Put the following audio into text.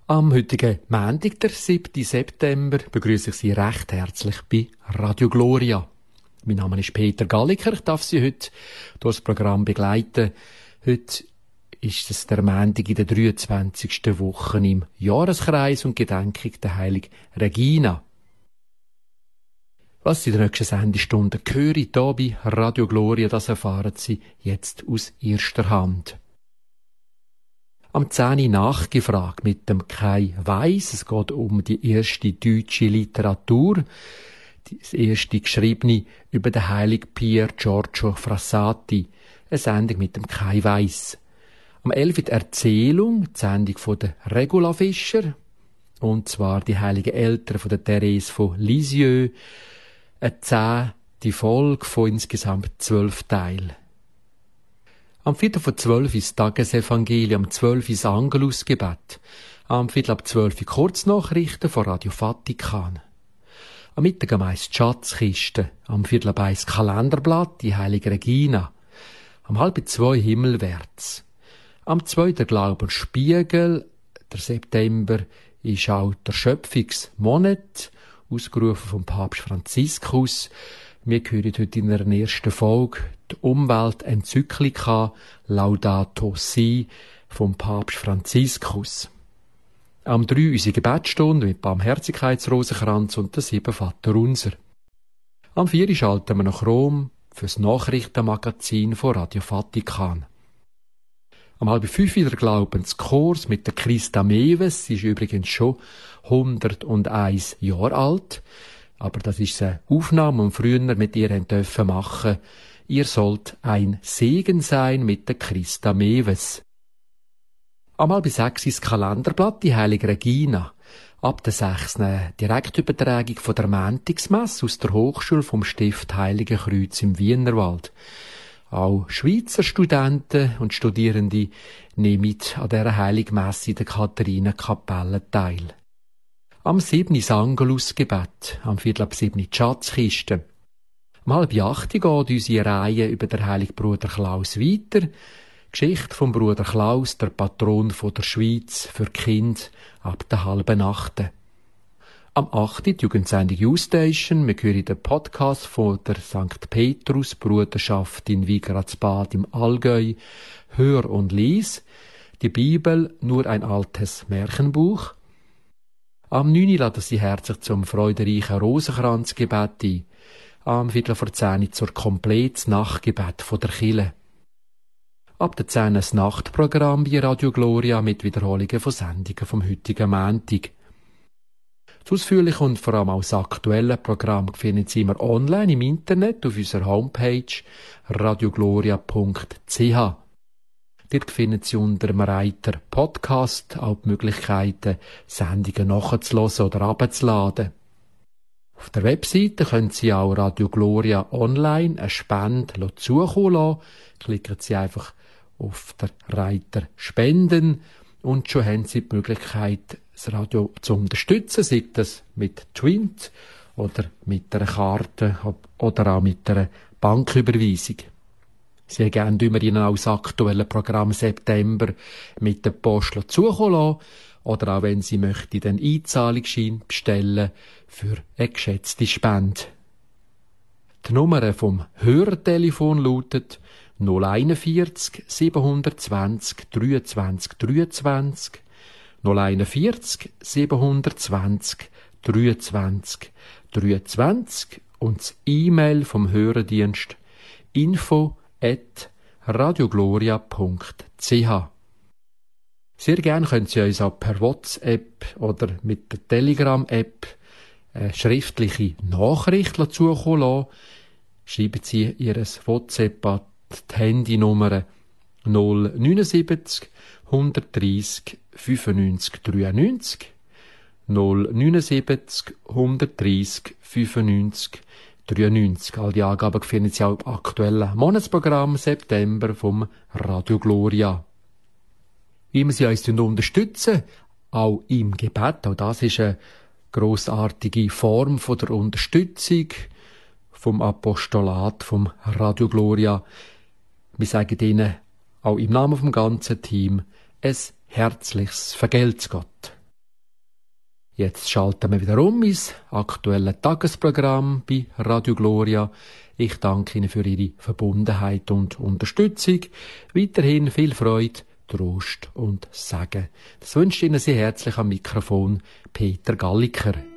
Am heutigen Montag, der 7. September, begrüße ich Sie recht herzlich bei Radio Gloria. Mein Name ist Peter Galliker, ich darf Sie heute durch das Programm begleiten. Heute ist es der Montag in der 23. Woche im Jahreskreis und Gedenkung der Heiligen Regina. Was Sie in der nächsten Sendestunde hören, hier bei Radio Gloria, das erfahren Sie jetzt aus erster Hand. Am 10. nachgefragt mit dem Kai Weiss. Es geht um die erste deutsche Literatur, das erste geschriebene über den heiligen Pier Giorgio Frassati. Eine Sendung mit dem Kai Weiss. Am 11. die Erzählung, die Sendung von der Regula Fischer, und zwar die heiligen Eltern von der Therese von Lisieux. Eine 10. Folge von insgesamt 12 Teilen. Am 11:45 ist das Tagesevangelium, am 12 ist das Angelusgebet, am 11:45 Kurznachrichten von Radio Vatikan. Am Mittag meist die Schatzkiste, am 11:45 das Kalenderblatt, die Heilige Regina, am 1:30 Himmelwärts. Am 2. der Glaubensspiegel, der September, ist auch der Schöpfungsmonat, ausgerufen vom Papst Franziskus. Wir hören heute in der ersten Folge die Umweltenzyklika Laudato Si vom Papst Franziskus. Am 3 unsere Gebetsstunde mit Barmherzigkeitsrosenkranz und der 7 Vaterunser. Am 4 schalten wir nach Rom fürs Nachrichtenmagazin von Radio Vatikan. Am 4:30 der Glaubenskurs mit der Christa Mewes. Sie ist übrigens schon 101 Jahre alt. Aber das ist eine Aufnahme, die früher mit ihr dürfen machen. Ihr sollt ein Segen sein mit der Christa Mewes. Am 5:30 ist das Kalenderblatt, die Heilige Regina. Ab der 6. Direktübertragung von der Montagsmesse aus der Hochschule vom Stift Heilige Kreuz im Wienerwald. Auch Schweizer Studenten und Studierende nehmen an dieser Heiligen Messe in der Katharinenkapelle teil. Am 7. ist Angelusgebet, am 7:15 die Schatzkiste. Am 7:30 geht unsere Reihe über den heiligen Bruder Klaus weiter. Geschichte vom Bruder Klaus, der Patron der Schweiz, für Kinder ab der 7:30. Am 8. die Jugendsendung U-Station. Wir hören den Podcast von der St. Petrus Bruderschaft in Wigradsbad im Allgäu. Hör und lies. Die Bibel, nur ein altes Märchenbuch. Am 9. laden Sie herzlich zum freudereichen Rosenkranzgebet ein. Am 9:45 zur komplettes Nachtgebet von der Kirche. Ab der 10. das Nachtprogramm bei Radio Gloria mit Wiederholungen von Sendungen vom heutigen Montag. Das ausführliche und vor allem auch das aktuelle Programm finden Sie immer online im Internet auf unserer Homepage radiogloria.ch. Dort finden Sie unter dem Reiter Podcast auch die Möglichkeiten, Sendungen nachzulassen oder herunterzuladen. Auf der Webseite können Sie auch Radio Gloria online eine Spende zukommen lassen. Klicken Sie einfach auf den Reiter Spenden und schon haben Sie die Möglichkeit, das Radio zu unterstützen, sei das mit Twint oder mit einer Karte oder auch mit einer Banküberweisung. Sehr gerne tun wir Ihnen auch das aktuelle Programm September mit der Post zukommen lassen. Oder auch wenn Sie möchten, den Einzahlungsschein bestellen für eine geschätzte Spende. Die Nummer vom Hörertelefon lautet 041 720 23 23 041 720 23 23 und das E-Mail vom Hörerdienst info@radiogloria.ch. Sehr gerne können Sie uns auch per WhatsApp oder mit der Telegram-App eine schriftliche Nachricht zukommen lassen. Schreiben Sie Ihr WhatsApp an die Handynummer 079 130 95 93 079 130 95 93. All die Angaben finden Sie auch im aktuellen Monatsprogramm September vom Radio Gloria. Wie wir Sie uns unterstützen, auch im Gebet, auch das ist eine grossartige Form von der Unterstützung vom Apostolat vom Radio Gloria. Wir sagen Ihnen auch im Namen vom ganzen Team ein herzliches Vergelt's Gott. Jetzt schalten wir wieder ins aktuelle Tagesprogramm bei Radio Gloria. Ich danke Ihnen für Ihre Verbundenheit und Unterstützung. Weiterhin viel Freude, Trost und Segen. Das wünscht Ihnen sehr herzlich am Mikrofon Peter Galliker.